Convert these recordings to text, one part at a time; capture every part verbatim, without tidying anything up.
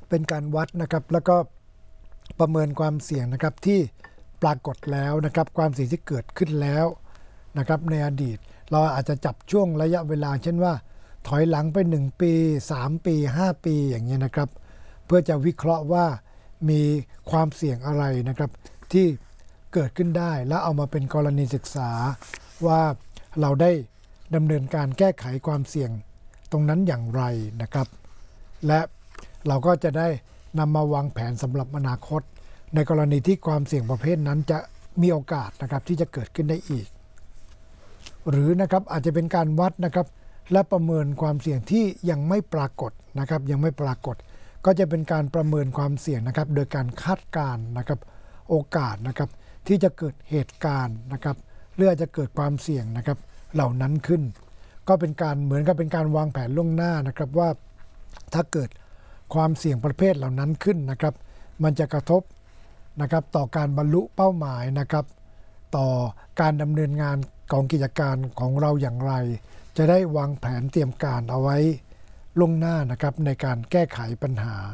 เป็นการวัดนะครับแล้วก็ประเมินความเสี่ยงนะครับที่ปรากฏแล้วนะครับความเสี่ยงที่เกิดขึ้นแล้วนะครับในอดีตเราอาจจะจับช่วงระยะเวลาเช่นว่าถอยหลังไปหนึ่งปีสามปีห้าปีอย่างนี้นะครับเพื่อจะวิเคราะห์ว่ามีความเสี่ยงอะไรนะครับที่เกิดขึ้นได้แล้วเอามาเป็นกรณีศึกษาว่าเราได้ดำเนินการแก้ไขความเสี่ยงตรงนั้นอย่างไรนะครับและเราก็จะได้นำมาวางแผนสำหรับอนาคตในกรณีที่ความเสี่ยงประเภทนั้นจะมีโอกาสนะครับที่จะเกิดขึ้นได้อีกหรือนะครับอาจจะเป็นการวัดนะครับและประเมินความเสี่ยงที่ยังไม่ปรากฏนะครับยังไม่ปรากฏก็จะเป็นการประเมินความเสี่ยงนะครับโดยการคาดการณ์นะครับโอกาสนะครับที่จะเกิดเหตุการณ์นะครับหรืออาจจะเกิดความเสี่ยงนะครับเหล่านั้นขึ้นก็เป็นการเหมือนกับเป็นการวางแผนล่วงหน้านะครับว่าถ้าเกิดความเสี่ยงประเภทเหล่านั้นขึ้นนะครับมันจะกระทบนะครับต่อการบรรลุเป้าหมายนะครับต่อการดำเนินงานของกิจการของเราอย่างไรจะได้วางแผนเตรียมการเอาไว้ล่วงหน้านะครับในการแก้ไขปัญหา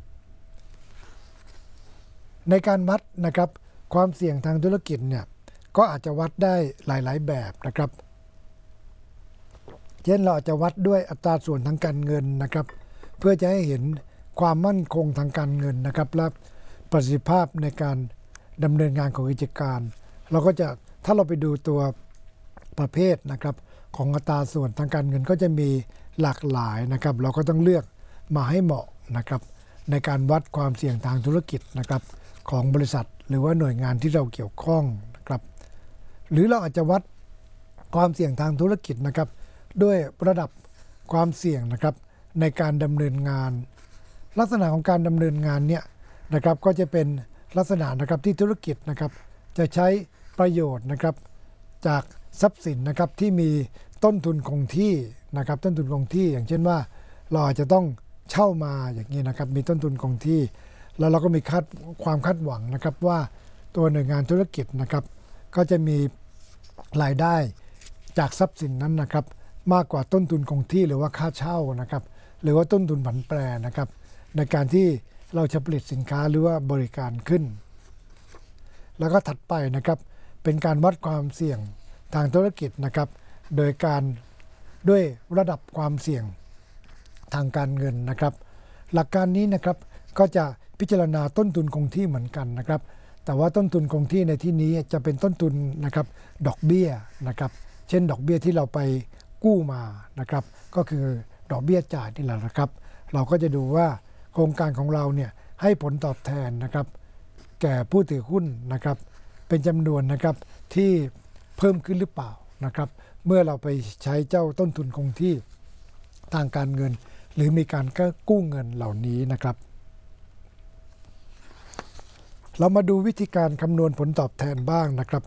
ในการวัดนะครับความเสี่ยงทางธุรกิจเนี่ยก็อาจจะวัดได้หลายๆแบบนะครับเช่นเราอาจจะวัดด้วยอัตราส่วนทางการเงินนะครับเพื่อจะให้เห็นความมั่นคงทางการเงินนะครับและประสิทธิภาพในการดำเนินงานของกิจการเราก็จะถ้าเราไปดูตัวประเภทนะครับของอัตราส่วนทางการเงินก็จะมีหลากหลายนะครับเราก็ต้องเลือกมาให้เหมาะนะครับในการวัดความเสี่ยงทางธุรกิจนะครับของบริษัทหรือว่าหน่วยงานที่เราเกี่ยวข้องนะครับหรือเราอาจจะวัดความเสี่ยงทางธุรกิจนะครับด้วยระดับความเสี่ยงนะครับในการดำเนินงานลักษณะของการดำเนินงานเนี่ยนะครับก็จะเป็นลักษณะนะครับที่ธุรกิจนะครับจะใช้ประโยชน์นะครับจากทรัพย์สินนะครับที่มีต้นทุนคงที่นะครับต้นทุนคงที่อย่างเช่นว่าเราอาจจะต้องเช่ามาอย่างนี้นะครับมีต้นทุนคงที่แล้วเราก็มีคาดความคาดหวังนะครับว่าตัวหน่วยงานธุรกิจนะครับก็จะมีรายได้จากทรัพย์สินนั้นนะครับมากกว่าต้นทุนคงที่หรือว่าค่าเช่านะครับหรือว่าต้นทุนผันแปรนะครับในการที่เราจะผลิตสินค้าหรือว่าบริการขึ้นแล้วก็ถัดไปนะครับเป็นการวัดความเสี่ยงทางธุรกิจนะครับโดยการด้วยระดับความเสี่ยงทางการเงินนะครับหลักการนี้นะครับก็จะพิจารณาต้นทุนคงที่เหมือนกันนะครับแต่ว่าต้นทุนคงที่ในที่นี้จะเป็นต้นทุนนะครับดอกเบี้ยนะครับเช่นดอกเบี้ยที่เราไปกู้มานะครับก็คือดอกเบี้ยจ่ายนี่แหละนะครับเราก็จะดูว่าโครงการของเราเนี่ยให้ผลตอบแทนนะครับแก่ผู้ถือหุ้นนะครับเป็นจำนวนนะครับที่เพิ่มขึ้นหรือเปล่านะครับเมื่อเราไปใช้เจ้าต้นทุนคงที่ทางการเงินหรือมีการกู้เงินเหล่านี้นะครับเรามาดูวิธีการคำนวณผลตอบแทนบ้างนะครับ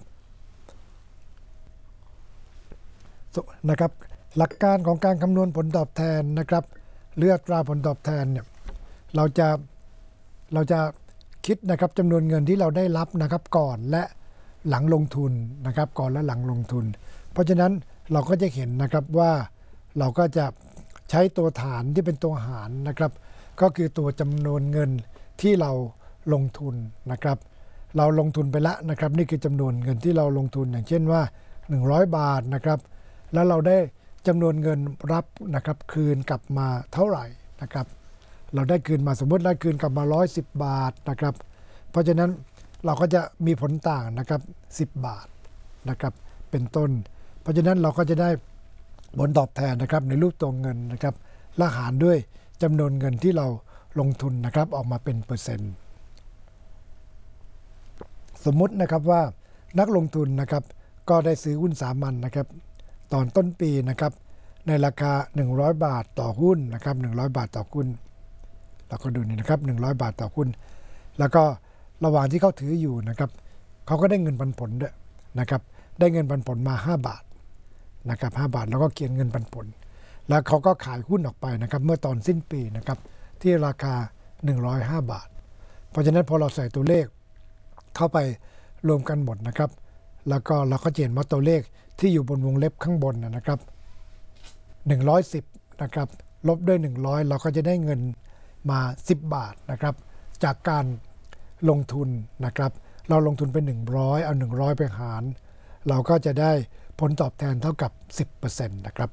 นะครับหลักการของการคำนวณผลตอบแทนนะครับหรืออัตราผลตอบแทนเนี่ยเราจะเราจะคิดนะครับจำนวนเงินที่เราได้รับนะครับก่อนและหลังลงทุนนะครับก่อนและหลังลงทุนเพราะฉะนั้นเราก็จะเห็นนะครับว่าเราก็จะใช้ตัวฐานที่เป็นตัวหารนะครับก็คือตัวจำนวนเงินที่เราลงทุนนะครับเราลงทุนไปละนะครับนี่คือจำนวนเงินที่เราลงทุนอย่างเช่นว่าหนึ่งร้อยบาทนะครับแล้วเราได้จำนวนเงินรับนะครับคืนกลับมาเท่าไหร่นะครับเราได้คืนมาสมมติได้คืนกลับมาหนึ่งร้อยสิบบาทนะครับเพราะฉะนั้นเราก็จะมีผลต่างนะครับสิบบาทนะครับเป็นต้นเพราะฉะนั้นเราก็จะได้ผลตอบแทนนะครับในรูปตัวเงินนะครับและหารด้วยจำนวนเงินที่เราลงทุนนะครับออกมาเป็นเปอร์เซ็นต์สมมุตินะครับว่านักลงทุนนะครับก็ได้ซื้อหุ้นสามัญนะครับตอนต้นปีนะครับในราคาหนึ่งร้อยบาทต่อหุ้นนะครับหนึ่งร้อยบาทต่อหุ้นเราก็ดูนี่นะครับหนึ่งร้อยบาทต่อหุ้นแล้วก็ระหว่างที่เขาถืออยู่นะครับเขาก็ได้เงินปันผลด้วยนะครับได้เงินปันผลมาห้าบาทนะครับห้าบาทแล้วก็เขียนเงินปันผลแล้วเขาก็ขายหุ้นออกไปนะครับเมื่อตอนสิ้นปีนะครับที่ราคาหนึ่งร้อยห้าบาทเพราะฉะนั้นพอเราใส่ตัวเลขเข้าไปรวมกันหมดนะครับแล้วก็เราก็เห็นว่าตัวเลขที่อยู่บนวงเล็บข้างบนนะครับหนึ่งร้อยสิบนะครับลบด้วยหนึ่งร้อยเราก็จะได้เงินมาสิบบาทนะครับจากการลงทุนนะครับเราลงทุนไปหนึ่งร้อยเอาหนึ่งร้อยไปหารเราก็จะได้ผลตอบแทนเท่ากับ สิบเปอร์เซ็นต์ นะครับ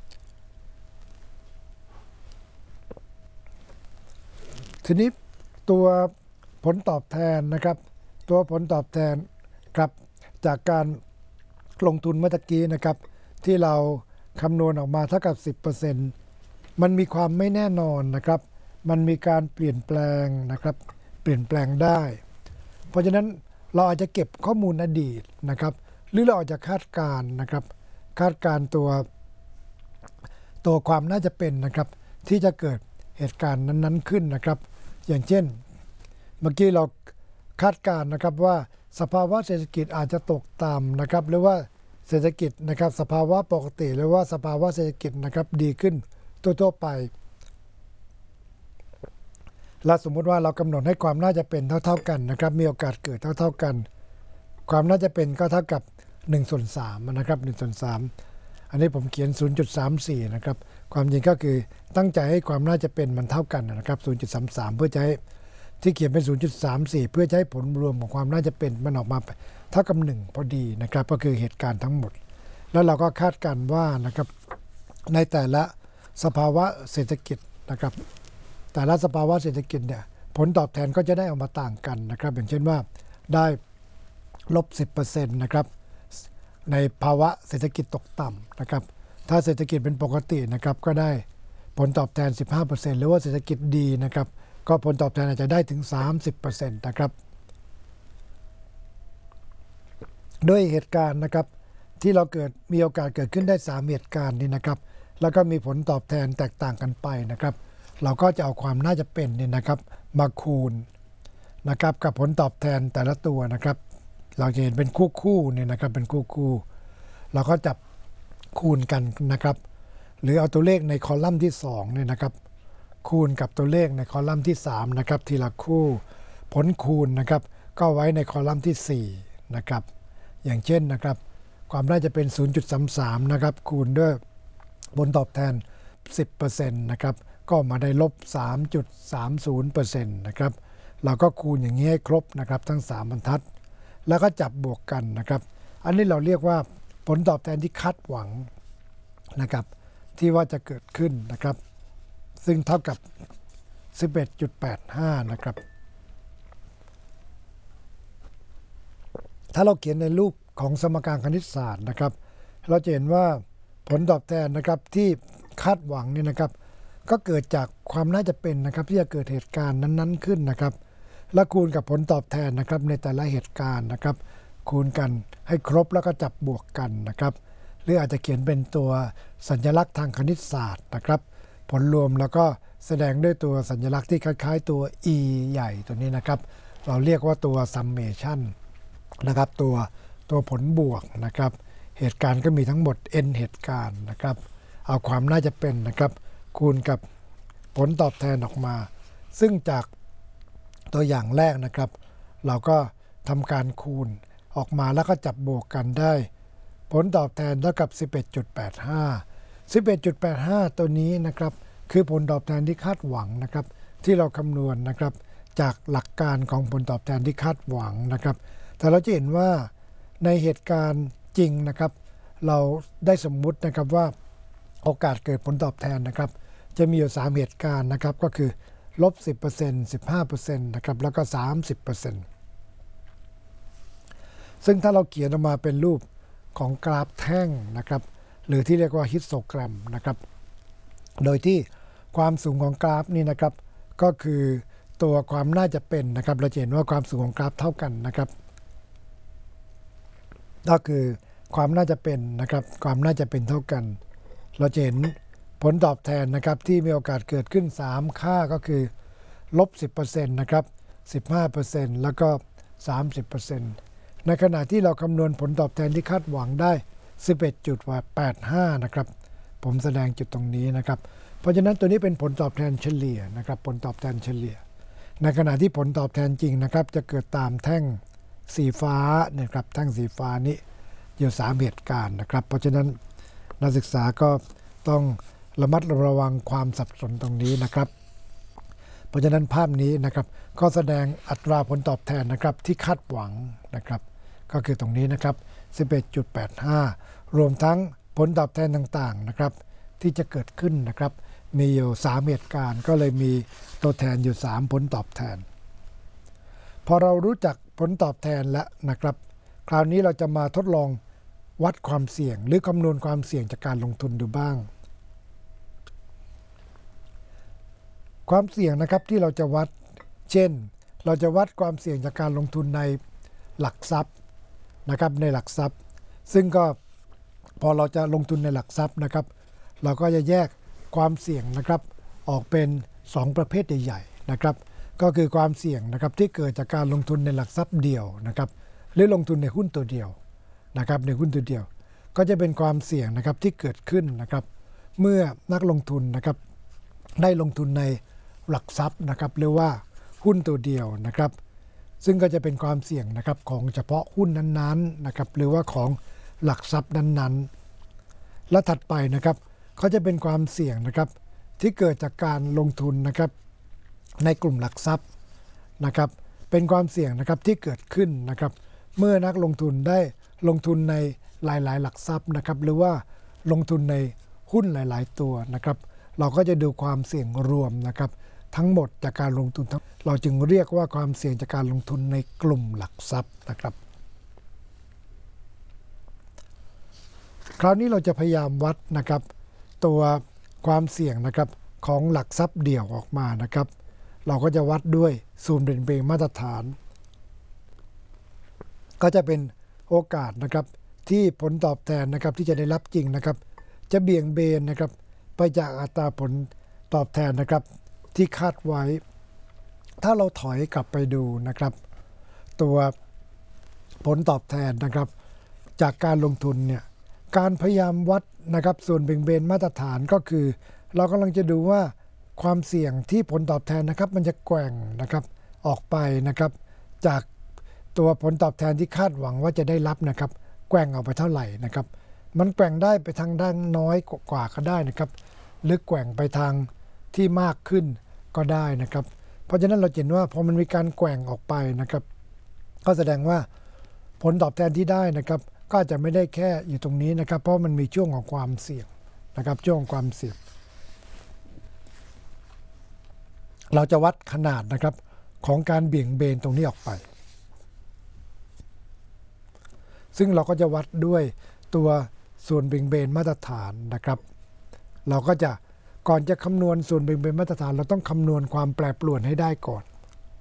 ทีนี้ตัวผลตอบแทนนะครับตัวผลตอบแทนครับจากการลงทุนเมื่อกี้นะครับที่เราคำนวณออกมาเท่ากับ สิบเปอร์เซ็นต์ มันมีความไม่แน่นอนนะครับมันมีการเปลี่ยนแปลงนะครับเปลี่ยนแปลงได้เพราะฉะนั้นเราอาจจะเก็บข้อมูลอดีตนะครับหรือเราอาจจะคาดการณ์นะครับคาดการณ์ตัวตัวความน่าจะเป็นนะครับที่จะเกิดเหตุการณ์นั้นๆขึ้นนะครับอย่างเช่นเมื่อกี้เราคาดการณ์นะครับว่าสภาวะเศรษฐกิจอาจจะตกต่ำนะครับหรือว่าเศรษฐกิจนะครับสภาวะปกติหรือว่าสภาวะเศรษฐกิจนะครับดีขึ้นทั่วๆไปและสมมุติว่าเรากำหนดให้ความน่าจะเป็นเท่าๆกันนะครับมีโอกาสเกิดเท่าๆกันความน่าจะเป็นก็เท่ากับหนึ่งส่วนสามนะครับหนึ่งส่วนสามอันนี้ผมเขียน ศูนย์จุดสามสี่ นะครับความจริงก็คือตั้งใจให้ความน่าจะเป็นมันเท่ากันนะครับ ศูนย์จุดสามสาม เพื่อจะให้ที่เขียนเป็น ศูนย์จุดสามสี่ เพื่อจะให้ผลรวมของความน่าจะเป็นมันออกมาเท่ากับหนึ่งพอดีนะครับก็คือเหตุการณ์ทั้งหมดแล้วเราก็คาดการณ์ว่านะครับในแต่ละสภาวะเศรษฐกิจนะครับแต่ละสภาวะเศรษฐกิจเนี่ยผลตอบแทนก็จะได้ออกมาต่างกันนะครับอย่างเช่นว่าได้ลบ สิบเปอร์เซ็นต์ นะครับในภาวะเศรษฐกิจตกต่ำนะครับถ้าเศรษฐกิจเป็นปกตินะครับก็ได้ผลตอบแทน สิบห้าเปอร์เซ็นต์ หรือว่าเศรษฐกิจดีนะครับก็ผลตอบแทนอาจจะได้ถึง สามสิบเปอร์เซ็นต์ นะครับด้วยเหตุการณ์นะครับที่เราเกิดมีโอกาสเกิดขึ้นได้สามเหตุการณ์นี้นะครับแล้วก็มีผลตอบแทนแตกต่างกันไปนะครับเราก็จะเอาความน่าจะเป็นนี่นะครับมาคูณนะครับกับผลตอบแทนแต่ละตัวนะครับเราจะเห็นเป็นคู่คู่เนี่ยนะครับเป็นคู่คู่เราก็จับคูณกันนะครับหรือเอาตัวเลขในคอลัมน์ที่สองเนี่ยนะครับคูณกับตัวเลขในคอลัมน์ที่สามนะครับทีละคู่ผลคูณนะครับก็ไว้ในคอลัมน์ที่สี่นะครับอย่างเช่นนะครับความน่าจะเป็น ศูนย์จุดสามสาม นะครับคูณด้วยผลตอบแทน สิบเปอร์เซ็นต์ นะครับก็มาได้ลบ สามจุดสามศูนย์เปอร์เซ็นต์ นะครับเราก็คูณอย่างนี้ให้ครบนะครับทั้งสามบรรทัดแล้วก็จับบวกกันนะครับอันนี้เราเรียกว่าผลตอบแทนที่คาดหวังนะครับที่ว่าจะเกิดขึ้นนะครับซึ่งเท่ากับ สิบเอ็ดจุดแปดห้า นะครับถ้าเราเขียนในรูปของสมการคณิตศาสตร์นะครับเราจะเห็นว่าผลตอบแทนนะครับที่คาดหวังนี่นะครับก็เกิดจากความน่าจะเป็นนะครับที่จะเกิดเหตุการณ์นั้นๆขึ้นนะครับและคูณกับผลตอบแทนนะครับในแต่ละเหตุการณ์นะครับคูณกันให้ครบแล้วก็จับบวกกันนะครับหรืออาจจะเขียนเป็นตัวสัญลักษณ์ทางคณิตศาสตร์นะครับผลรวมแล้วก็แสดงด้วยตัวสัญลักษณ์ที่คล้ายๆตัว e ใหญ่ตัวนี้นะครับเราเรียกว่าตัว summation นะครับตัวตัวผลบวกนะครับเหตุการณ์ก็มีทั้งหมด n เหตุการณ์นะครับเอาความน่าจะเป็นนะครับคูณกับผลตอบแทนออกมาซึ่งจากตัวอย่างแรกนะครับเราก็ทำการคูณออกมาแล้วก็จับบวกกันได้ผลตอบแทนเท่ากับ สิบเอ็ดจุดแปดห้า สิบเอ็ดจุดแปดห้า ตัวนี้นะครับคือผลตอบแทนที่คาดหวังนะครับที่เราคำนวณนะครับจากหลักการของผลตอบแทนที่คาดหวังนะครับแต่เราจะเห็นว่าในเหตุการณ์จริงนะครับเราได้สมมุตินะครับว่าโอกาสเกิดผลตอบแทนนะครับจะมีอยู่สามเหตุการณ์นะครับก็คือลบ สิบเปอร์เซ็นต์ สิบห้าเปอร์เซ็นต์ นะครับแล้วก็ สามสิบเปอร์เซ็นต์ ซึ่งถ้าเราเขียนออกมาเป็นรูปของกราฟแท่งนะครับหรือที่เรียกว่าฮิสโตแกรมนะครับโดยที่ความสูงของกราฟนี่นะครับก็คือตัวความน่าจะเป็นนะครับเราจะเห็นว่าความสูงของกราฟเท่ากันนะครับก็คือความน่าจะเป็นนะครับความน่าจะเป็นเท่ากันเราจะเห็นผลตอบแทนนะครับที่มีโอกาสเกิดขึ้นสามค่าก็คือลบ สิบเปอร์เซ็นต์ นะครับ สิบห้าเปอร์เซ็นต์ แล้วก็ สามสิบเปอร์เซ็นต์ ในขณะที่เราคำนวณผลตอบแทนที่คาดหวังได้ สิบเอ็ดจุดแปดห้า นะครับผมแสดงจุดตรงนี้นะครับเพราะฉะนั้นตัวนี้เป็นผลตอบแทนเฉลี่ยนะครับผลตอบแทนเฉลี่ยในขณะที่ผลตอบแทนจริงนะครับจะเกิดตามแท่งสีฟ้านะครับแท่งสีฟ้านี้อยู่สามเหตุการณ์นะครับเพราะฉะนั้นนักศึกษาก็ต้องระมัดระวังความสับสนตรงนี้นะครับเพราะฉะนั้นภาพนี้นะครับก็แสดงอัตราผลตอบแทนนะครับที่คาดหวังนะครับก็คือตรงนี้นะครับ สิบเอ็ดจุดแปดห้า รวมทั้งผลตอบแทนต่างๆนะครับที่จะเกิดขึ้นนะครับมีอยู่สามเหตุการณ์ก็เลยมีตัวแทนอยู่สามผลตอบแทนพอเรารู้จักผลตอบแทนแล้วนะครับคราวนี้เราจะมาทดลองวัดความเสี่ยงหรือคำนวณความเสี่ยงจากการลงทุนดูบ้างความเสี่ยงนะครับที่เราจะวัดเช่นเราจะวัดความเสี่ยงจากการลงทุนในหลักทรัพย์นะครับในหลักทรัพย์ซึ่งก็พอเราจะลงทุนในหลักทรัพย์นะครับเราก็จะแยกความเสี่ยงนะครับออกเป็นสองประเภทใหญ่ๆนะครับก็คือความเสี่ยงนะครับที่เกิดจากการลงทุนในหลักทรัพย์เดียวนะครับหรือลงทุนในหุ้นตัวเดียวนะครับในหุ้นตัวเดียวก็จะเป็นความเสี่ยงนะครับที่เกิดขึ้นนะครับเมื่อนักลงทุนนะครับได้ลงทุนในหลักทรัพย์นะครับหรือว่าหุ้นตัวเดียวนะครับซึ่งก็จะเป็นความเสี่ยงนะครับของเฉพาะหุ้นนั้นๆนะครับหรือว่าของหลักทรัพย์นั้นๆและถัดไปนะครับเขาจะเป็นความเสี่ยงนะครับที่เกิดจากการลงทุนนะครับในกลุ่มหลักทรัพย์นะครับเป็นความเสี่ยงนะครับที่เกิดขึ้นนะครับเมื่อนักลงทุนได้ลงทุนในหลายๆหลักทรัพย์นะครับหรือว่าลงทุนในหุ้นหลายๆตัวนะครับเราก็จะดูความเสี่ยงรวมนะครับทั้งหมดจากการลงทุนเราจึงเรียกว่าความเสี่ยงจากการลงทุนในกลุ่มหลักทรัพย์นะครับคราวนี้เราจะพยายามวัดนะครับตัวความเสี่ยงนะครับของหลักทรัพย์เดี่ยวออกมานะครับเราก็จะวัดด้วยศูนย์เปลี่ยนแปลงมาตรฐานก็จะเป็นโอกาสนะครับที่ผลตอบแทนนะครับที่จะได้รับจริงนะครับจะเบี่ยงเบนนะครับไปจากอัตราผลตอบแทนนะครับที่คาดไว้ถ้าเราถอยกลับไปดูนะครับตัวผลตอบแทนนะครับจากการลงทุนเนี่ยการพยายามวัดนะครับส่วนเบี่ยงเบนมาตรฐานก็คือเรากำลังจะดูว่าความเสี่ยงที่ผลตอบแทนนะครับมันจะแกว่งนะครับออกไปนะครับจากตัวผลตอบแทนที่คาดหวังว่าจะได้รับนะครับแกว่งออกไปเท่าไหร่นะครับมันแกว่งได้ไปทางด้านน้อยกว่าก็ได้นะครับหรือแกว่งไปทางที่มากขึ้นก็ได้นะครับเพราะฉะนั้นเราเห็นว่าพอมันมีการแกว่งออกไปนะครับก็แสดงว่าผลตอบแทนที่ได้นะครับก็จะไม่ได้แค่อยู่ตรงนี้นะครับเพราะมันมีช่วงของความเสี่ยงนะครับช่วงของความเสี่ยงเราจะวัดขนาดนะครับของการเบี่ยงเบนตรงนี้ออกไปซึ่งเราก็จะวัดด้วยตัวส่วนเบี่ยงเบนมาตรฐานนะครับเราก็จะก่อนจะคำนวณส่วนเบี่ยงเบนมาตรฐานเราต้องคำนวณความแปรปรวนให้ได้ก่อน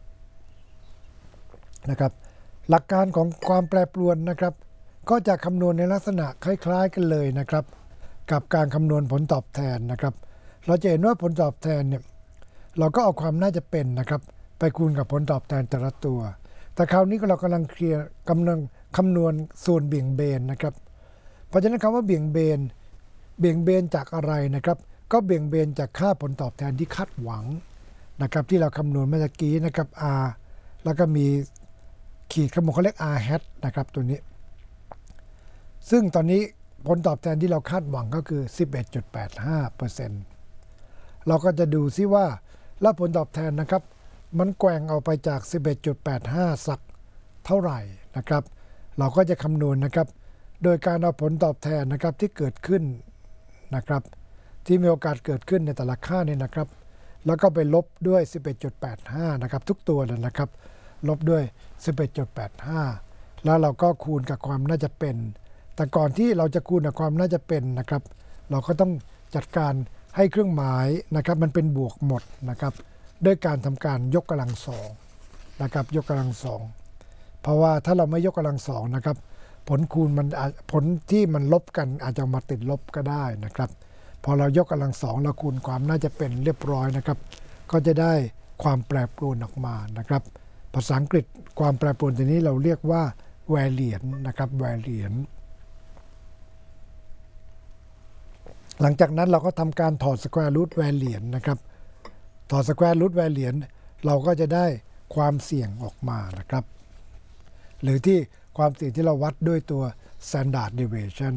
นะครับหลักการของความแปรปรวนนะครับก็จะคำนวณในลักษณะคล้ายๆกันเลยนะครับกับการคำนวณผลตอบแทนนะครับเราจะเห็นว่าผลตอบแทนเนี่ยเราก็เอาความน่าจะเป็นนะครับไปคูณกับผลตอบแทนแต่ละตัวแต่คราวนี้เรากำลังเคลียร์กำลังคำนวณส่วนเบี่ยงเบนนะครับเพราะฉะนั้นคำว่าเบี่ยงเบนเบี่ยงเบนจากอะไรนะครับก็เบี่ยงเบนจากค่าผลตอบแทนที่คาดหวังนะครับที่เราคำนวณเมื่อกี้นะครับ R แล้วก็มีขีดขมวดเขาเรียก R hat นะครับตัวนี้ซึ่งตอนนี้ผลตอบแทนที่เราคาดหวังก็คือ สิบเอ็ดจุดแปดห้าเปอร์เซ็นต์ เราก็จะดูซิว่าแล้วผลตอบแทนนะครับมันแกว่งออกไปจาก สิบเอ็ดจุดแปดห้า สักเท่าไหร่นะครับเราก็จะคำนวณนะครับโดยการเอาผลตอบแทนนะครับที่เกิดขึ้นนะครับที่มีโอกาสเกิดขึ้นในแต่ละค่าเนี่ยนะครับแล้วก็ไปลบด้วย สิบเอ็ดจุดแปดห้า นะครับทุกตัวเลยนะครับลบด้วย สิบเอ็ดจุดแปดห้า แล้วเราก็คูณกับความน่าจะเป็นแต่ก่อนที่เราจะคูณกับความน่าจะเป็นนะครับเราก็ต้องจัดการให้เครื่องหมายนะครับมันเป็นบวกหมดนะครับด้วยการทำการยกกำลังสองนะครับยกกำลังสองเพราะว่าถ้าเราไม่ยกกำลังสองนะครับผลคูณมันผลที่มันลบกันอาจจะมาติดลบก็ได้นะครับพอเรายกกำลังสองเราคูณความน่าจะเป็นเรียบร้อยนะครับก็จะได้ความแปรปรวนออกมานะครับภาษาอังกฤษความแปรปรวนตัวนี้เราเรียกว่า variance นะครับ variance หลังจากนั้นเราก็ทำการถอด square root variance นะครับถอด square root variance เราก็จะได้ความเสี่ยงออกมานะครับหรือที่ความเสี่ยงที่เราวัดด้วยตัว standard deviation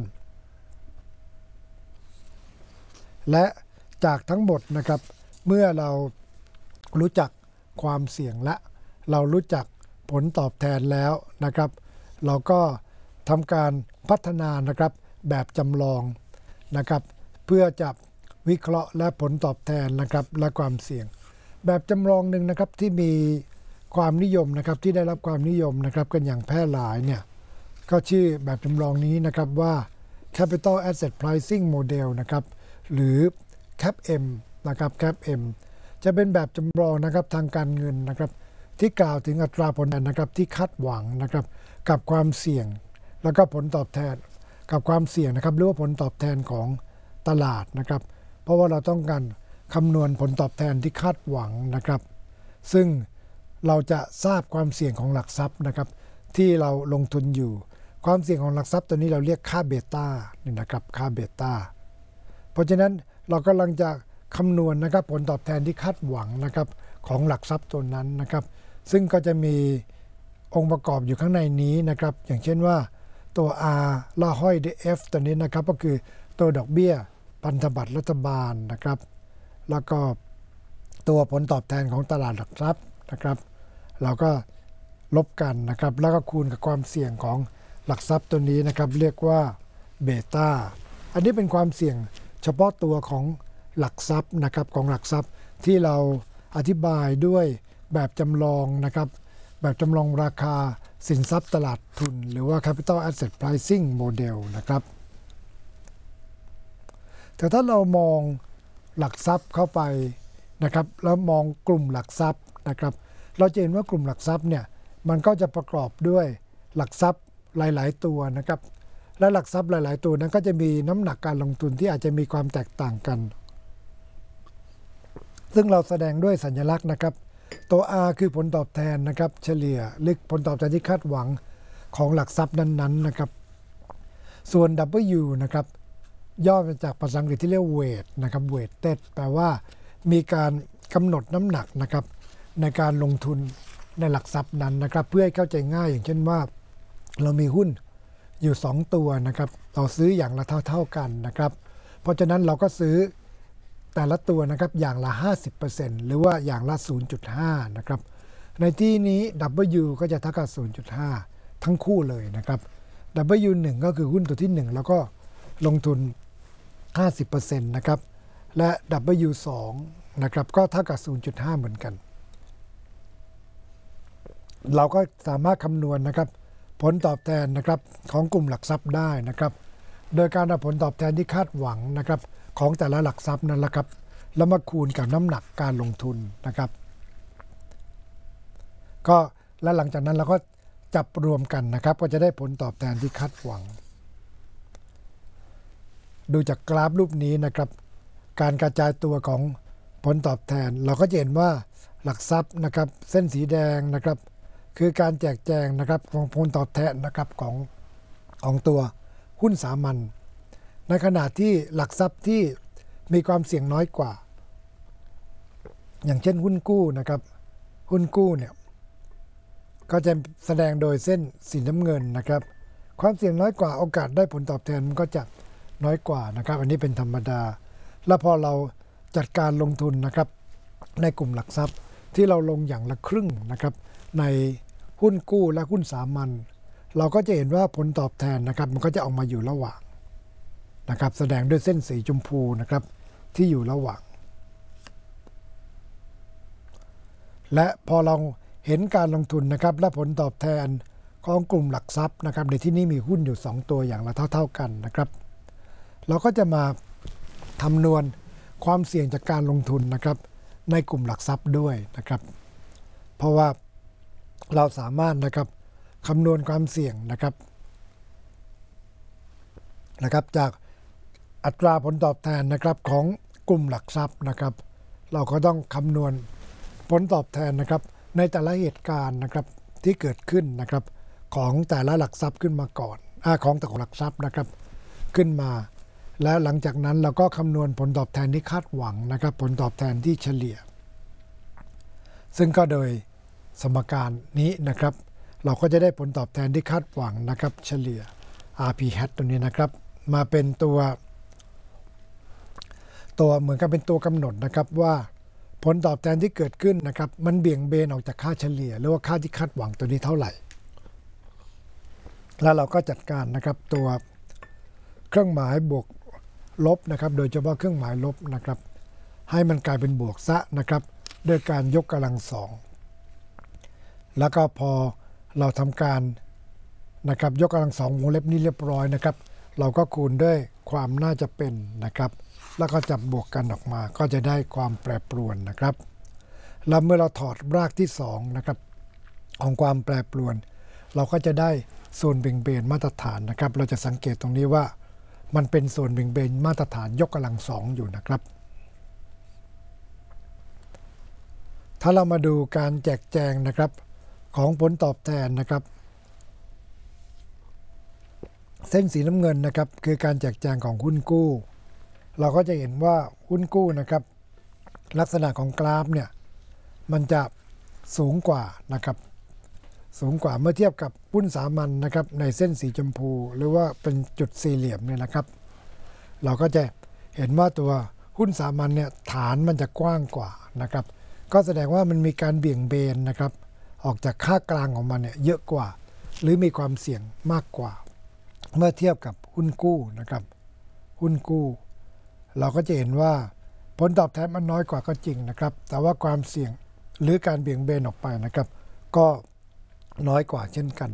และจากทั้งหมดนะครับเมื่อเรารู้จักความเสี่ยงและเรารู้จักผลตอบแทนแล้วนะครับเราก็ทำการพัฒนานะครับแบบจำลองนะครับเพื่อจะวิเคราะห์และผลตอบแทนนะครับและความเสี่ยงแบบจำลองหนึ่งนะครับที่มีความนิยมนะครับที่ได้รับความนิยมนะครับกันอย่างแพร่หลายเนี่ยก็ชื่อแบบจำลองนี้นะครับว่า Capital Asset Pricing Model นะครับหรือ ซี เอ พี เอ็ม นะครับ ซี เอ พี เอ็ม จะเป็นแบบจำลองนะครับทางการเงินนะครับที่กล่าวถึงอัตราผลตอบแทนนะครับที่คาดหวังนะครับกับความเสี่ยงแล้วก็ผลตอบแทนกับความเสี่ยงนะครับหรือว่าผลตอบแทนของตลาดนะครับเพราะว่าเราต้องการคำนวณผลตอบแทนที่คาดหวังนะครับซึ่งเราจะทราบความเสี่ยงของหลักทรัพย์นะครับที่เราลงทุนอยู่ความเสี่ยงของหลักทรัพย์ตัวนี้เราเรียกค่าเบต้านี่นะครับค่าเบต้าเพราะฉะนั้นเรากำลังจะคำนวณนะครับผลตอบแทนที่คาดหวังนะครับของหลักทรัพย์ตัวนั้นนะครับซึ่งก็จะมีองค์ประกอบอยู่ข้างในนี้นะครับอย่างเช่นว่าตัว R ล่าห้อยด้วย F ตัวนี้นะครับก็คือตัวดอกเบี้ยพันธบัตรรัฐบาลนะครับแล้วก็ตัวผลตอบแทนของตลาดหลักทรัพย์นะครับเราก็ลบกันนะครับแล้วก็คูณกับความเสี่ยงของหลักทรัพย์ตัวนี้นะครับเรียกว่าเบต้าอันนี้เป็นความเสี่ยงเฉพาะตัวของหลักทรัพย์นะครับของหลักทรัพย์ที่เราอธิบายด้วยแบบจำลองนะครับแบบจำลองราคาสินทรัพย์ตลาดทุนหรือว่า Capital Asset Pricing Model นะครับแต่ถ้าเรามองหลักทรัพย์เข้าไปนะครับแล้วมองกลุ่มหลักทรัพย์นะครับเราจะเห็นว่ากลุ่มหลักทรัพย์เนี่ยมันก็จะประกอบด้วยหลักทรัพย์หลายๆตัวนะครับและหลักทรัพย์หลายๆตัวนั้นก็จะมีน้ำหนักการลงทุนที่อาจจะมีความแตกต่างกันซึ่งเราแสดงด้วยสัญลักษณ์นะครับตัว R คือผลตอบแทนนะครับเฉลี่ยหรือผลตอบแทนที่คาดหวังของหลักทรัพย์นั้นๆนะครับส่วน W นะครับย่อมาจากภาษาอังกฤษที่เรียก weight นะครับ weighted แปลว่ามีการกำหนดน้ำหนักนะครับในการลงทุนในหลักทรัพย์นั้นนะครับเพื่อให้เข้าใจง่ายอย่างเช่นว่าเรามีหุ้นอยู่สองตัวนะครับเราซื้ออย่างละเท่าๆกันนะครับเพราะฉะนั้นเราก็ซื้อแต่ละตัวนะครับอย่างละ ห้าสิบเปอร์เซ็นต์ หรือว่าอย่างละ ศูนย์จุดห้า นะครับในที่นี้ W ก็จะเท่ากับ ศูนย์จุดห้า ทั้งคู่เลยนะครับ ดับเบิลยู หนึ่ง ก็คือหุ้นตัวที่หนึ่งแล้วก็ลงทุน ห้าสิบเปอร์เซ็นต์ นะครับและ ดับเบิลยู สอง นะครับก็เท่ากับ ศูนย์จุดห้า เหมือนกันเราก็สามารถคำนวณนะครับผลตอบแทนนะครับของกลุ่มหลักทรัพย์ได้นะครับโดยการเอาผลตอบแทนที่คาดหวังนะครับของแต่ละหลักทรัพย์นั่นแหละครับแล้วมาคูณกับน้ำหนักการลงทุนนะครับก็และหลังจากนั้นเราก็จับรวมกันนะครับก็จะได้ผลตอบแทนที่คาดหวังดูจากกราฟรูปนี้นะครับการกระจายตัวของผลตอบแทนเราก็จะเห็นว่าหลักทรัพย์นะครับเส้นสีแดงนะครับคือการแจกแจงนะครับของผลตอบแทนนะครับของของตัวหุ้นสามัญในขณะที่หลักทรัพย์ที่มีความเสี่ยงน้อยกว่าอย่างเช่นหุ้นกู้นะครับหุ้นกู้เนี่ยก็จะแสดงโดยเส้นสีน้ำเงินนะครับความเสี่ยงน้อยกว่าโอกาสได้ผลตอบแทนมันก็จะน้อยกว่านะครับอันนี้เป็นธรรมดาแล้วพอเราจัดการลงทุนนะครับในกลุ่มหลักทรัพย์ที่เราลงอย่างละครึ่งนะครับในหุ้นกู้และหุ้นสามัญเราก็จะเห็นว่าผลตอบแทนนะครับมันก็จะออกมาอยู่ระหว่างนะครับแสดงด้วยเส้นสีชมพูนะครับที่อยู่ระหว่างและพอเราเห็นการลงทุนนะครับและผลตอบแทนของกลุ่มหลักทรัพย์นะครับในที่นี้มีหุ้นอยู่สองตัวอย่างละเท่าๆกันนะครับเราก็จะมาคำนวณความเสี่ยงจากการลงทุนนะครับในกลุ่มหลักทรัพย์ด้วยนะครับเพราะว่าเราสามารถนะครับคำนวณความเสี่ยงนะครับนะครับจากอัตราผลตอบแทนนะครับของกลุ่มหลักทรัพย์นะครับเราก็ต้องคำนวณผลตอบแทนนะครับในแต่ละเหตุการณ์นะครับที่เกิดขึ้นนะครับของแต่ละหลักทรัพย์ขึ้นมาก่อนอ่าของแต่ละหลักทรัพย์นะครับขึ้นมาและหลังจากนั้นเราก็คำนวณผลตอบแทนที่คาดหวังนะครับผลตอบแทนที่เฉลี่ยซึ่งก็โดยสมการนี้นะครับเราก็จะได้ผลตอบแทนที่คาดหวังนะครับเฉลี่ย อาร์ พี hat ตัวนี้นะครับมาเป็นตัวตัวเหมือนกับเป็นตัวกำหนดนะครับว่าผลตอบแทนที่เกิดขึ้นนะครับมันเบี่ยงเบนออกจากค่าเฉลี่ยหรือว่าค่าที่คาดหวังตัวนี้เท่าไหร่แล้วเราก็จัดการนะครับตัวเครื่องหมายบวกลบนะครับโดยเฉพาะเครื่องหมายลบนะครับให้มันกลายเป็นบวกซะนะครับด้วยการยกกำลังสองแล้วก็พอเราทำการนะครับยกกำลังสองวงเล็บนี้เรียบร้อยนะครับเราก็คูณด้วยความน่าจะเป็นนะครับแล้วก็จับบวกกันออกมาก็จะได้ความแปรปรวนนะครับแล้วเมื่อเราถอดรากที่สองนะครับของความแปรปรวนเราก็จะได้ส่วนเบี่ยงเบนมาตรฐานนะครับเราจะสังเกตตรงนี้ว่ามันเป็นส่วนเบี่ยงเบนมาตรฐานยกกำลังสองอยู่นะครับถ้าเรามาดูการแจกแจงนะครับของผลตอบแทนนะครับเส้นสีน้ำเงินนะครับคือการแจกแจงของหุ้นกู้เราก็จะเห็นว่าหุ้นกู้นะครับลักษณะของกราฟเนี่ยมันจะสูงกว่านะครับสูงกว่าเมื่อเทียบกับหุ้นสามัญ น, นะครับในเส้นสีชมพูหรือว่าเป็นจุดสี่เหลี่ยมเนี่ยนะครับเราก็จะเห็นว่าตัวหุ้นสามัญเนี่ยฐานมันจะกว้างกว่านะครับก็แสดงว่ามันมีการเบี่ยงเบนนะครับออกจากค่ากลางของมันเนี่ยเยอะกว่าหรือมีความเสี่ยงมากกว่าเมื่อเทียบกับหุ้นกู้นะครับหุ้นกู้เราก็จะเห็นว่าผลตอบแทนมันน้อยกว่าก็จริงนะครับแต่ว่าความเสี่ยงหรือการเบี่ยงเบนออกไปนะครับก็น้อยกว่าเช่นกัน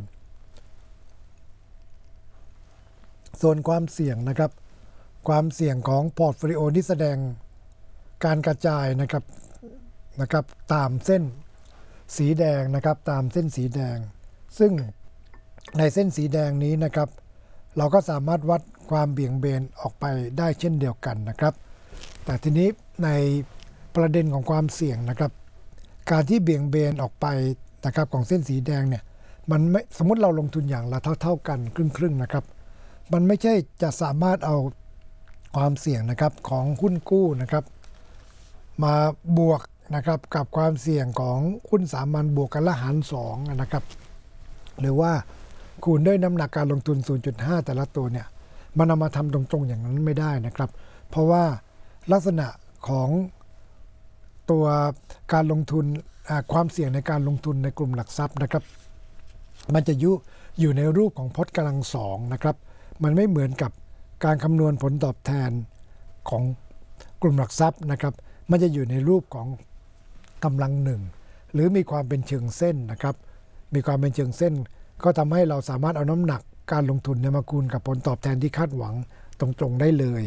ส่วนความเสี่ยงนะครับความเสี่ยงของพอร์ตโฟลิโอที่แสดงการกระจายนะครับนะครับตามเส้นสีแดงนะครับตามเส้นสีแดงซึ่งในเส้นสีแดงนี้นะครับเราก็สามารถวัดความเบี่ยงเบนออกไปได้เช่นเดียวกันนะครับแต่ทีนี้ในประเด็นของความเสี่ยงนะครับการที่เบี่ยงเบนออกไปนะครับของเส้นสีแดงเนี่ยมันไม่สมมติเราลงทุนอย่างละเท่าๆกันครึ่งๆนะครับมันไม่ใช่จะสามารถเอาความเสี่ยงนะครับของหุ้นกู้นะครับมาบวกนะครับกับความเสี่ยงของหุ้นสามัญบวกกันละหารสองนะครับหรือว่าคูณด้วยน้ำหนักการลงทุน ศูนย์จุดห้า แต่ละตัวเนี่ยมันเอามาทำตรงๆอย่างนั้นไม่ได้นะครับเพราะว่าลักษณะของตัวการลงทุนความเสี่ยงในการลงทุนในกลุ่มหลักทรัพย์นะครับมันจะยุอยู่ในรูปของพจน์กำลังสองนะครับมันไม่เหมือนกับการคำนวณผลตอบแทนของกลุ่มหลักทรัพย์นะครับมันจะอยู่ในรูปของกำลังหนึ่งหรือมีความเป็นเชิงเส้นนะครับมีความเป็นเชิงเส้นก็ทำให้เราสามารถเอาน้ำหนักการลงทุนมาคูณกับผลตอบแทนที่คาดหวังตรงๆได้เลย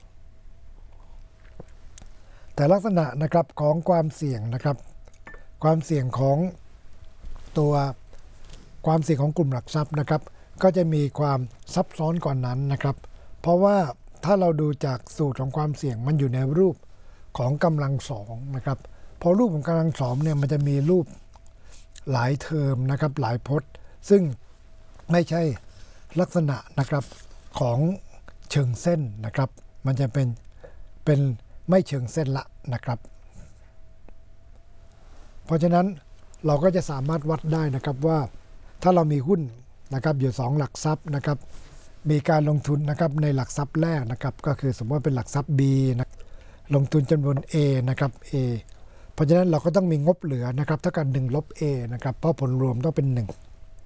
แต่ลักษณะนะครับของความเสี่ยงนะครับความเสี่ยงของตัวความเสี่ยงของกลุ่มหลักทรัพย์นะครับก็จะมีความซับซ้อนกว่านั้นนะครับเพราะว่าถ้าเราดูจากสูตรของความเสี่ยงมันอยู่ในรูปของกำลังสองนะครับพอรูปของกำลังสองเนี่ยมันจะมีรูปหลายเทอมนะครับหลายพจน์ซึ่งไม่ใช่ลักษณะนะครับของเชิงเส้นนะครับมันจะเป็นเป็นไม่เชิงเส้นละนะครับเพราะฉะนั้นเราก็จะสามารถวัดได้นะครับว่าถ้าเรามีหุ้นนะครับอยู่สองหลักทรัพย์นะครับมีการลงทุนนะครับในหลักทรัพย์แรกนะครับก็คือสมมติว่าเป็นหลักทรัพย์ B นะลงทุนจำนวน A นะครับ A เพราะฉะนั้นเราก็ต้องมีงบเหลือนะครับเท่ากับหนึ่งลบ A นะครับเพราะผลรวมต้องเป็นหนึ่ง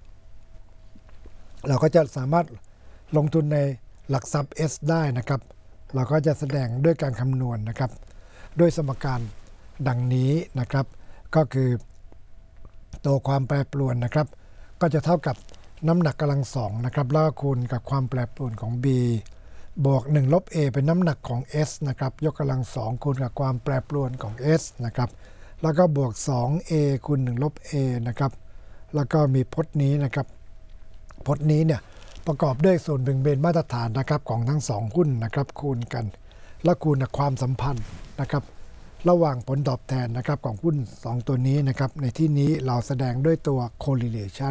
เราก็จะสามารถลงทุนในหลักทรัพย์ S ได้นะครับเราก็จะแสดงด้วยการคำนวณนะครับด้วยสมการดังนี้นะครับก็คือตัวความแปรปรวนนะครับก็จะเท่ากับน้ำหนักกำลังสองนะครับแล้วก็คูณกับความแปรปรวนของ B บวกหนึ่งลบ A เป็นน้ำหนักของ S นะครับยกกำลังสองคูณกับความแปรปรวนของ S นะครับแล้วก็บวก สอง A คูณหนึ่งลบ A นะครับแล้วก็มีพจน์นี้นะครับพจน์นี้เนี่ยประกอบด้วยส่วนเบี่ยงเบนมาตรฐานนะครับของทั้งสองหุ้นนะครับคูณกันและคูณกับความสัมพันธ์นะครับระหว่างผลตอบแทนนะครับของหุ้นสองตัวนี้นะครับในที่นี้เราแสดงด้วยตัว correlation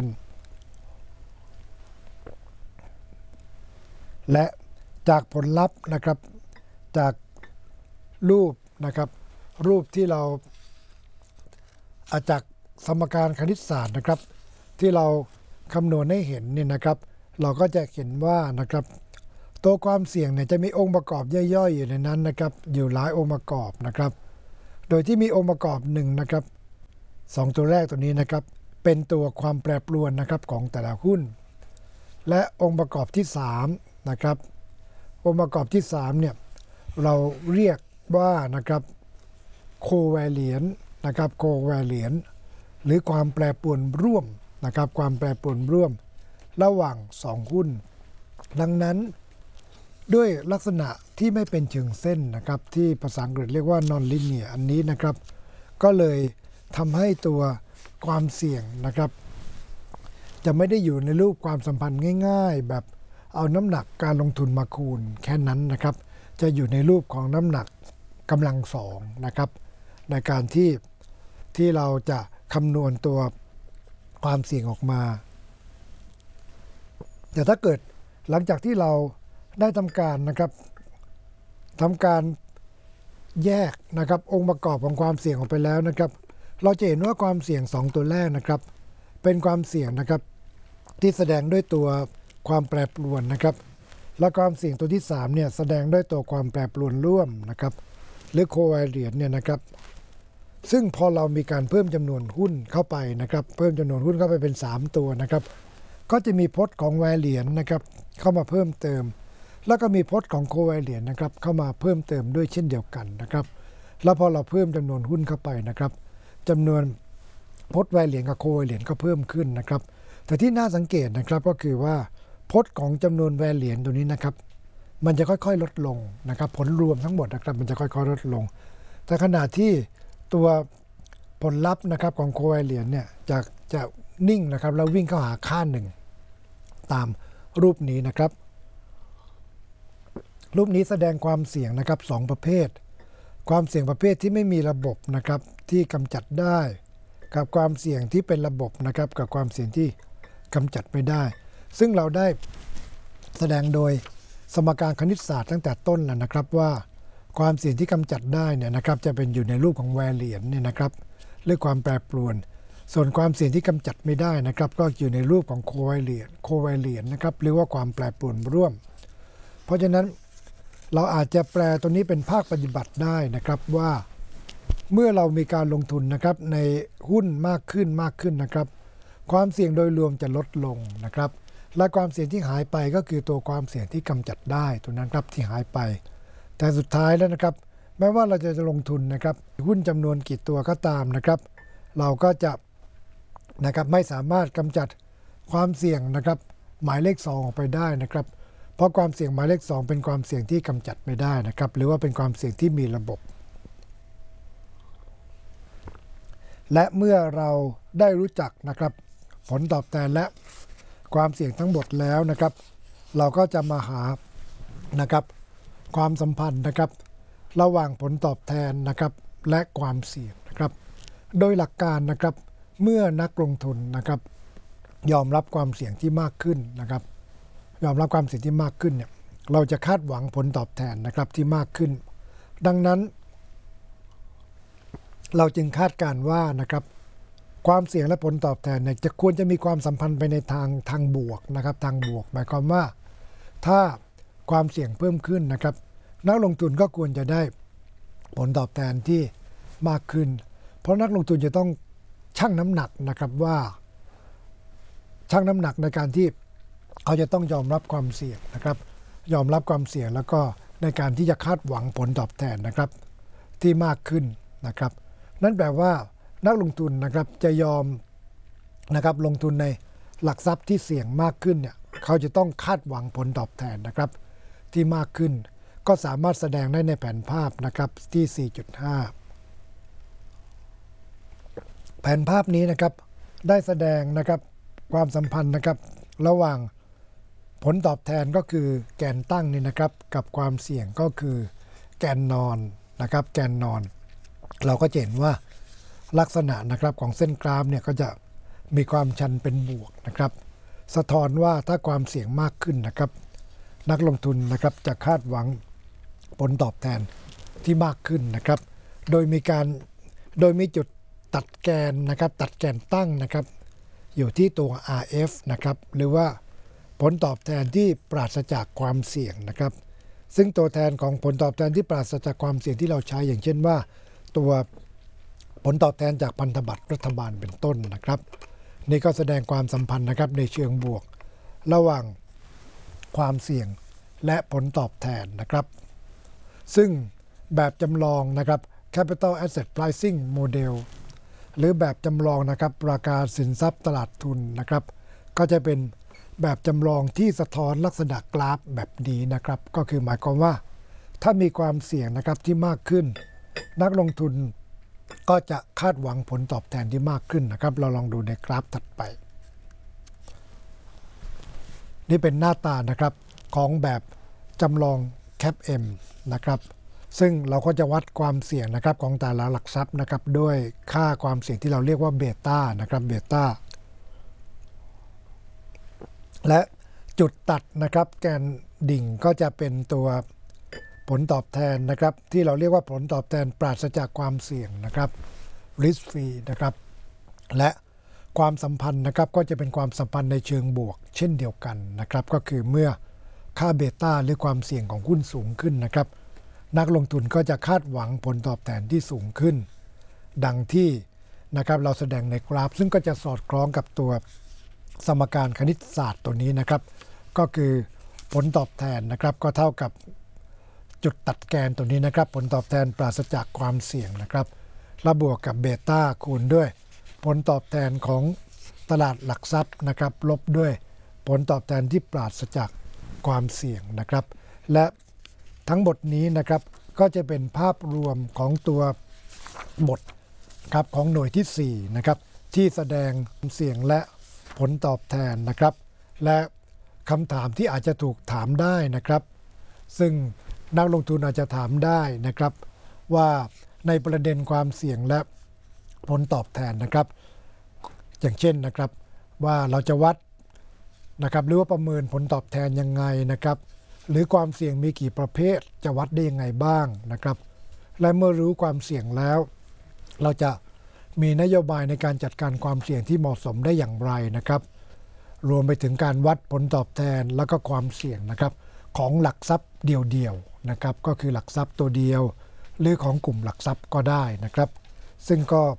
และจากผลลัพธ์นะครับจากรูปนะครับรูปที่เราอาจากสมการคณิตศาสตร์นะครับที่เราคำนวณให้เห็นเนี่ยนะครับเราก็จะเห็นว่านะครับตัวความเสี่ยงเนี่ยจะมีองค์ประกอบย่อยๆอยู่ในนั้นนะครับอยู่หลายองค์ประกอบนะครับโดยที่มีองค์ประกอบหนึ่งนะครับสองตัวแรกตัวนี้นะครับเป็นตัวความแปรปรวนนะครับของแต่ละหุ้นและองค์ประกอบที่สามนะครับองค์ประกอบที่สามเนี่ยเราเรียกว่านะครับโคแวเลียนนะครับโคแวเลียนหรือความแปรปรวนร่วมนะครับความแปรปรวนร่วมระหว่างสองหุ้นดังนั้นด้วยลักษณะที่ไม่เป็นเชิงเส้นนะครับที่ภาษาอังกฤษเรียกว่า non linear อันนี้นะครับก็เลยทำให้ตัวความเสี่ยงนะครับจะไม่ได้อยู่ในรูปความสัมพันธ์ง่ายๆแบบเอาน้ำหนักการลงทุนมาคูณแค่นั้นนะครับจะอยู่ในรูปของน้ำหนักกำลังสองนะครับในการที่ที่เราจะคำนวณตัวความเสี่ยงออกมาแต่ถ้าเกิดหลังจากที่เราได้ทำการนะครับทำการแยกนะครับองค์ประกอบของความเสี่ยงออกไปแล้วนะครับเราจะเห็นว่าความเสี่ยงสองตัวแรกนะครับเป็นความเสี่ยงนะครับที่แสดงด้วยตัวความแปรปรวนนะครับและความเสี่ยงตัวที่สามเนี่ยแสดงด้วยตัวความแปรปรวนร่วมนะครับหรือโคแวเลียนเนี่ยนะครับซึ่งพอเรามีการเพิ่มจำนวนหุ้นเข้าไปนะครับเพิ่มจำนวนหุ้นเข้าไปเป็นสามตัวนะครับก็จะมีพจน์ของแวเลียนนะครับเข้ามาเพิ่มเติมแล้วก็มีพจน์ของโคแวเลียนนะครับเข้ามาเพิ่มเติมด้วยเช่นเดียวกันนะครับแล้วพอเราเพิ่มจำนวนหุ้นเข้าไปนะครับจำนวนพจน์แวเลียนกับโคแวเลียนก็เพิ่มขึ้นนะครับแต่ที่น่าสังเกตนะครับก็คือว่าพจน์ของจำนวนแวเลียนตัวนี้นะครับมันจะค่อยๆลดลงนะครับผลรวมทั้งหมดนะครับมันจะค่อยๆลดลงแต่ขณะที่ตัวผลลัพธ์นะครับของโคแวเลียนเนี่ยจะจะนิ่งนะครับแล้ววิ่งเข้าหาค่าหนึ่งตามรูปนี้นะครับรูปนี้แสดงความเสี่ยงนะครับสองประเภทความเสี่ยงประเภทที่ไม่มีระบบนะครับที่กำจัดได้กับความเสี่ยงที่เป็นระบบนะครับกับความเสี่ยงที่กำจัดไม่ได้ซึ่งเราได้แสดงโดยสมการคณิตศาสตร์ตั้งแต่ต้นแล้วนะครับว่าความเสี่ยงที่กำจัดได้เนี่ยนะครับจะเป็นอยู่ในรูปของแวเลียนเนี่ยนะครับหรือความแปรปรวนส่วนความเสี่ยงที่กำจัดไม่ได้นะครับก็อยู่ในรูปของโคแวเลียนโคแวเลียนนะครับหรือว่าความแปรปรวนร่วมเพราะฉะนั้นเราอาจจะแปลตัวนี้เป็นภาคปฏิบัติได้นะครับว่าเมื่อเรามีการลงทุนนะครับในหุ้นมากขึ้นมากขึ้นนะครับความเสี่ยงโดยรวมจะลดลงนะครับและความเสี่ยงที่หายไปก็คือตัวความเสี่ยงที่กำจัดได้ตัวนั้นครับที่หายไปแต่สุดท้ายแล้วนะครับแม้ว่าเราจะลงทุนนะครับหุ้นจำนวนกี่ตัวก็ตามนะครับเราก็จะนะครับไม่สามารถกำจัดความเสี่ยงนะครับหมายเลขสองออกไปได้นะครับเพราะความเสี่ยงหมายเลขสองเป็นความเสี่ยงที่กำจัดไม่ได้นะครับหรือว่าเป็นความเสี่ยงที่มีระบบและเมื่อเราได้รู้จักนะครับผลตอบแทนและความเสี่ยงทั้งหมดแล้วนะครับเราก็จะมาหานะครับความสัมพันธ์นะครับระหว่างผลตอบแทนนะครับและความเสี่ยงนะครับโดยหลักการนะครับเมื่อนักลงทุนนะครับยอมรับความเสี่ยงที่มากขึ้นนะครับยอมรับความเสี่ยงที่มากขึ้นเนี่ยเราจะคาดหวังผลตอบแทนนะครับที่มากขึ้นดังนั้นเราจึงคาดการณ์ว่านะครับความเสี่ยงและผลตอบแทนเนี่ยจะควรจะมีความสัมพันธ์ไปในทางทางบวกนะครับทางบวกหมายความว่าถ้าความเสี่ยงเพิ่มขึ้นนะครับนักลงทุนก็ควรจะได้ผลตอบแทนที่มากขึ้นเพราะนักลงทุนจะต้องชั่งน้ำหนักนะครับว่าชั่งน้ำหนักในการที่เขาจะต้องยอมรับความเสี่ยงนะครับยอมรับความเสี่ยงแล้วก็ในการที่จะคาดหวังผลตอบแทนนะครับที่มากขึ้นนะครับนั่นแปลว่านักลงทุนนะครับจะยอมนะครับลงทุนในหลักทรัพย์ที่เสี่ยงมากขึ้นเนี่ยเขาจะต้องคาดหวังผลตอบแทนนะครับที่มากขึ้นก็สามารถแสดงได้ในแผนภาพนะครับที่ สี่จุดห้า แผนภาพนี้นะครับได้แสดงนะครับความสัมพันธ์นะครับระหว่างผลตอบแทนก็คือแกนตั้งนี่นะครับกับความเสี่ยงก็คือแกนนอนนะครับแกนนอนเราก็จะเห็นว่าลักษณะนะครับของเส้นกราฟเนี่ยก็จะมีความชันเป็นบวกนะครับสะท้อนว่าถ้าความเสี่ยงมากขึ้นนะครับนักลงทุนนะครับจะคาดหวังผลตอบแทนที่มากขึ้นนะครับโดยมีการโดยมีจุดตัดแกนนะครับตัดแกนตั้งนะครับอยู่ที่ตัว อาร์ เอฟ นะครับหรือว่าผลตอบแทนที่ปราศจากความเสี่ยงนะครับซึ่งตัวแทนของผลตอบแทนที่ปราศจากความเสี่ยงที่เราใช้อย่างเช่นว่าตัวลตอบแทนจากพันธบัตรรัฐบาลเป็นต้นนะครับนี่ก็แสดงความสัมพันธ์นะครับในเชิงบวกระหว่างความเสี่ยงและผลตอบแทนนะครับซึ่งแบบจำลองนะครับ Capital Asset Pricing Model หรือแบบจำลองนะครับราคาสินทรัพย์ตลาดทุนนะครับก็จะเป็นแบบจำลองที่สะท้อนลักษณะกราฟแบบนี้นะครับก็คือหมายความว่าถ้ามีความเสี่ยงนะครับที่มากขึ้นนักลงทุนก็จะคาดหวังผลตอบแทนที่มากขึ้นนะครับเราลองดูในกราฟถัดไปนี่เป็นหน้าตานะครับของแบบจำลอง แคป เอ็ม นะครับซึ่งเราก็จะวัดความเสี่ยงนะครับของแต่ละหลักทรัพย์นะครับด้วยค่าความเสี่ยงที่เราเรียกว่าเบต้านะครับเบต้าและจุดตัดนะครับแกนดิ่งก็จะเป็นตัวผลตอบแทนนะครับที่เราเรียกว่าผลตอบแทนปราศจากความเสี่ยงนะครับ risk free นะครับและความสัมพันธ์นะครับก็จะเป็นความสัมพันธ์ในเชิงบวกเช่นเดียวกันนะครับก็คือเมื่อค่าเบต้าหรือความเสี่ยงของหุ้นสูงขึ้นนะครับนักลงทุนก็จะคาดหวังผลตอบแทนที่สูงขึ้นดังที่นะครับเราแสดงในกราฟซึ่งก็จะสอดคล้องกับตัวสมการคณิตศาสตร์ตัวนี้นะครับก็คือผลตอบแทนนะครับก็เท่ากับจุดตัดแกนตัวนี้นะครับผลตอบแทนปราศจากความเสี่ยงนะครับและบวกกับเบต้าคูณด้วยผลตอบแทนของตลาดหลักทรัพย์นะครับลบด้วยผลตอบแทนที่ปราศจากความเสี่ยงนะครับและทั้งหมดนี้นะครับก็จะเป็นภาพรวมของตัวบทครับของหน่วยที่สี่นะครับที่แสดงเสี่ยงและผลตอบแทนนะครับและคำถามที่อาจจะถูกถามได้นะครับซึ่งนักลงทุนอาจจะถามได้นะครับว่าในประเด็นความเสี่ยงและผลตอบแทนนะครับอย่างเช่นนะครับว่าเราจะวัดนะครับหรือว่าประเมินผลตอบแทนยังไงนะครับหรือความเสี่ยงมีกี่ประเภทจะวัดได้ยังไงบ้างนะครับและเมื่อรู้ความเสี่ยงแล้วเราจะมีนโยบายในการจัดการความเสี่ยงที่เหมาะสมได้อย่างไรนะครับรวมไปถึงการวัดผลตอบแทนแล้วก็ความเสี่ยงนะครับของหลักทรัพย์เดียวๆนะครับก็คือหลักทรัพย์ตัวเดียวหรือของกลุ่มหลักทรัพย์ก็ได้นะครับซึ่งก็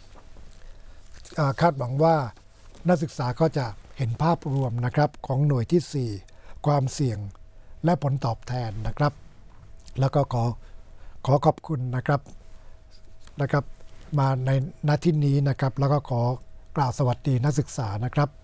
คาดหวังว่านักศึกษาก็จะเห็นภาพรวมนะครับของหน่วยที่สี่ความเสี่ยงและผลตอบแทนนะครับแล้วก็ขอขอขอบคุณนะครับนะครับมาในณที่นี้นะครับแล้วก็ขอกล่าวสวัสดีนักศึกษานะครับ